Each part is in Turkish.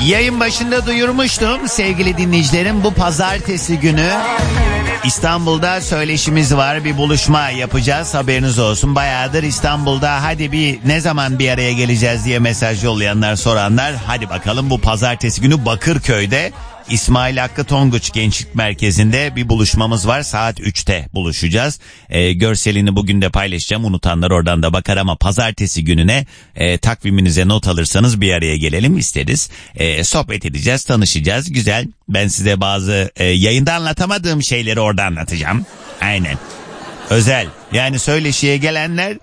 Yayın başında duyurmuştum sevgili dinleyicilerim, bu pazartesi günü İstanbul'da söyleşimiz var, bir buluşma yapacağız, haberiniz olsun. Bayağıdır İstanbul'da, hadi ne zaman bir araya geleceğiz diye mesaj yollayanlar, soranlar, hadi bakalım bu pazartesi günü Bakırköy'de İsmail Hakkı Tonguç Gençlik Merkezi'nde bir buluşmamız var. Saat 3'te buluşacağız. Görselini bugün de paylaşacağım. Unutanlar oradan da bakar ama pazartesi gününe takviminize not alırsanız bir araya gelelim isteriz. Sohbet edeceğiz, tanışacağız. Güzel. Ben size bazı yayında anlatamadığım şeyleri orada anlatacağım. Aynen. Özel. Yani söyleşiye gelenler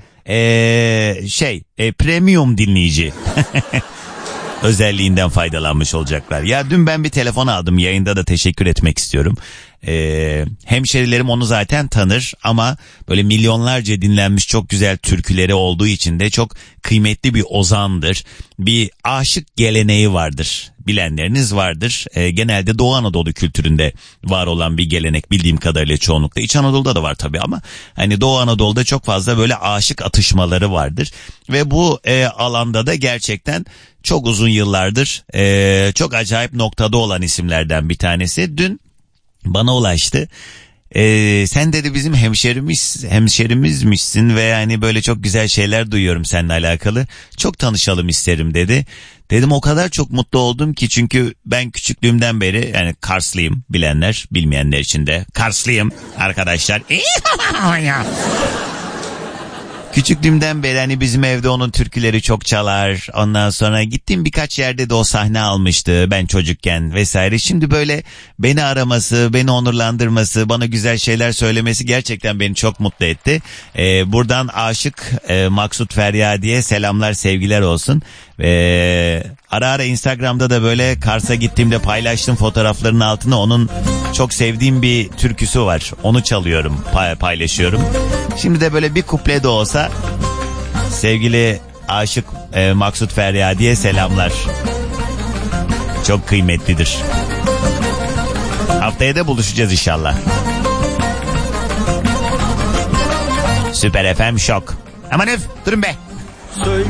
premium dinleyici. Özelliğinden faydalanmış olacaklar. Ya dün ben bir telefon aldım, yayında da teşekkür etmek istiyorum. Hemşerilerim onu zaten tanır ama böyle milyonlarca dinlenmiş çok güzel türküleri olduğu için de çok kıymetli bir ozandır. Bir aşık geleneği vardır. Bilenleriniz vardır. Genelde Doğu Anadolu kültüründe var olan bir gelenek bildiğim kadarıyla çoğunlukla. İç Anadolu'da da var tabii ama hani Doğu Anadolu'da çok fazla böyle aşık atışmaları vardır. Ve bu alanda da gerçekten çok uzun yıllardır çok acayip noktada olan isimlerden bir tanesi. Dün bana ulaştı. Sen dedi bizim hemşerimizmişsin ve yani böyle çok güzel şeyler duyuyorum seninle alakalı. Çok tanışalım isterim dedi. Dedim o kadar çok mutlu oldum ki, çünkü ben küçüklüğümden beri, yani Karslıyım, bilenler, bilmeyenler için de Karslıyım arkadaşlar. Küçüklüğümden beri hani bizim evde onun türküleri çok çalar. Ondan sonra gittiğim birkaç yerde de o sahne almıştı ben çocukken vesaire. Şimdi böyle beni araması, beni onurlandırması, bana güzel şeyler söylemesi gerçekten beni çok mutlu etti. Buradan aşık Maksut Feryadi'ye selamlar, sevgiler olsun. Ara ara Instagram'da da böyle Kars'a gittiğimde paylaştım fotoğraflarının altına, onun çok sevdiğim bir türküsü var. Onu çalıyorum, paylaşıyorum. Şimdi de böyle bir kuple de olsa sevgili aşık Maksut Feryadi'ye selamlar. Çok kıymetlidir. Haftaya da buluşacağız inşallah. Süper FM şok. Aman öf, durun be.